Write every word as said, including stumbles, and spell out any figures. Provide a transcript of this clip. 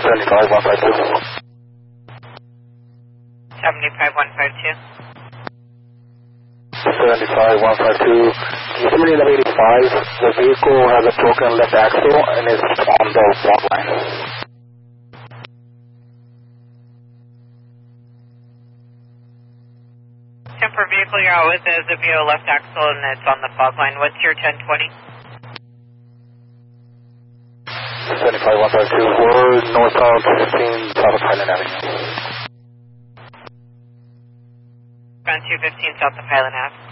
seventy-five one five two. seventy-five one five two. seventy-five one five two. Somebody in eighty-five, the vehicle has a broken left axle and is on the fog line. Temper vehicle you're out with is a V O left axle and it's on the fog line. What's your ten twenty? seventy-five one five two, we're northbound fifteen, south of Highland Avenue. Ground two fifteen south of Highland Ave.